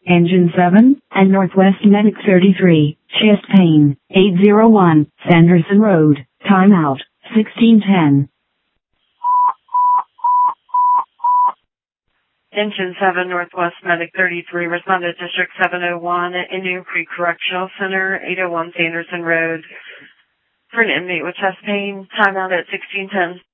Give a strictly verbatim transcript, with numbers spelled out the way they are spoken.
Engine seven, and Northwest Medic thirty-three, chest pain, eight oh one, Sanderson Road, timeout, sixteen ten. Engine seven, Northwest Medic thirty-three, responded to District seven oh one at Indian Creek Correctional Center, eight oh one Sanderson Road, for an inmate with chest pain, timeout at sixteen ten.